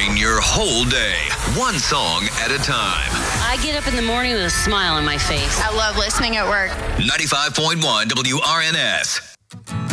Powering your whole day, one song at a time. I get up in the morning with a smile on my face. I love listening at work. 95.1 WRNS.